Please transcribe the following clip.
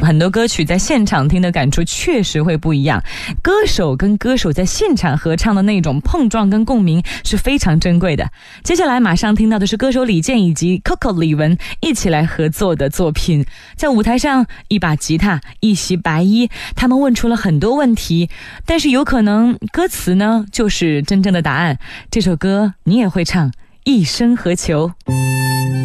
很多歌曲在现场听的感触确实会不一样，歌手跟歌手在现场合唱的那种碰撞跟共鸣是非常珍贵的。接下来马上听到的是歌手李健以及 Coco 李玟一起来合作的作品，在舞台上一把吉他一袭白衣，他们问出了很多问题，但是有可能歌词呢就是真正的答案。这首歌你也会唱，一生何求。